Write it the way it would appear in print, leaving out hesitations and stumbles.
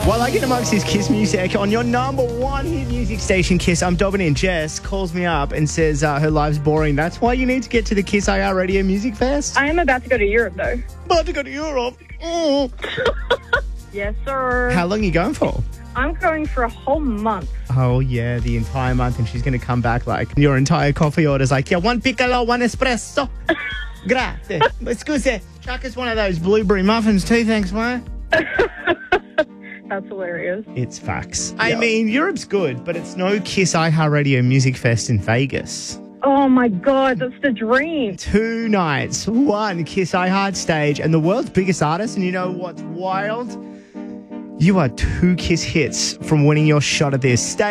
While I get amongst this Kiss music on your number one hit music station, Kiss, I'm dobbing in. Jess calls me up and says her life's boring. That's why you need to get to the Kiss IR Radio Music Fest. I am about to go to Europe, though. About to go to Europe. Mm. Yes, sir. How long are you going for? I'm going for a whole month. Oh, yeah, the entire month. And she's going to come back like your entire coffee order's like, yeah, one piccolo, one espresso. Grazie. Scusi. Chuck us one of those blueberry muffins too, thanks, mate. That's hilarious. It's facts. I mean, Europe's good, but it's no Kiss iHeartRadio Music Fest in Vegas. Oh, my God. That's the dream. 2 nights, 1 Kiss iHeart stage, and the world's biggest artist. And you know what's wild? You are 2 Kiss hits from winning your shot at this. Stay